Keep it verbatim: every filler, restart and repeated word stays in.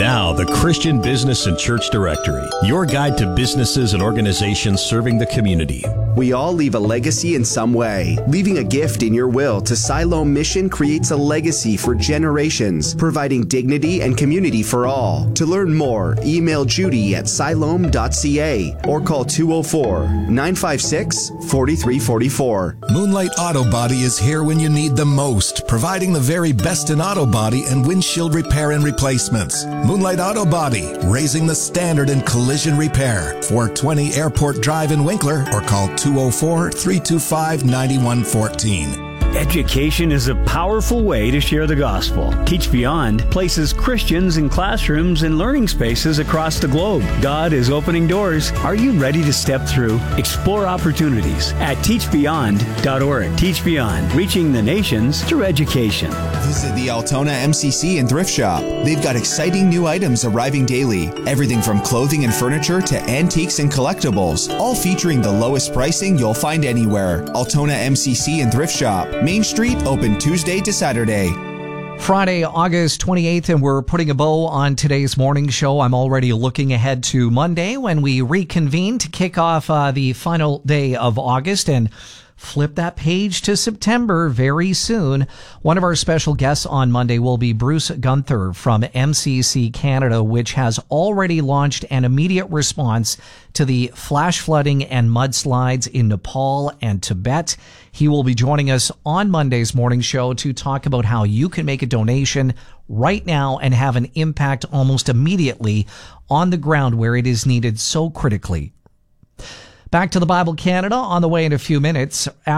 Now, the Christian Business and Church Directory, your guide to businesses and organizations serving the community. We all leave a legacy in some way. Leaving a gift in your will to Siloam Mission creates a legacy for generations, providing dignity and community for all. To learn more, email Judy at siloam dot c a or call two oh four, nine five six, four three four four. Moonlight Auto Body is here when you need them most, providing the very best in auto body and windshield repair and replacements. Moonlight Auto Body, raising the standard in collision repair. four twenty Airport Drive in Winkler or call two oh four, three two five, nine one one four. Education is a powerful way to share the gospel. Teach Beyond places Christians in classrooms and learning spaces across the globe. God is opening doors. Are you ready to step through? Explore opportunities at teach beyond dot org. Teach Beyond, reaching the nations through education. Visit the Altona M C C and Thrift Shop. They've got exciting new items arriving daily. Everything from clothing and furniture to antiques and collectibles, all featuring the lowest pricing you'll find anywhere. Altona M C C and Thrift Shop. Main Street, open Tuesday to Saturday. Friday, August twenty-eighth, and we're putting a bow on today's morning show. I'm already looking ahead to Monday when we reconvene to kick off uh, the final day of August and flip that page to September very soon. One of our special guests on Monday will be Bruce Gunther from M C C Canada, which has already launched an immediate response to the flash flooding and mudslides in Nepal and Tibet. He will be joining us on Monday's morning show to talk about how you can make a donation right now and have an impact almost immediately on the ground where it is needed so critically. Back to the Bible Canada on the way in a few minutes.